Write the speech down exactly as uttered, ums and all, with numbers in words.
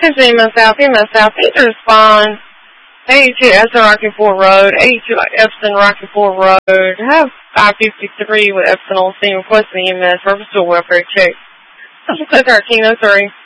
This is Ema South, Ema South, need to respond. eighty-two Epson Rocky Ford Road, eighty-two Epson Rocky Ford Road. I have five fifty-three with Epson on scene requesting E M S, purpose to welfare check. Social code thirteen oh three.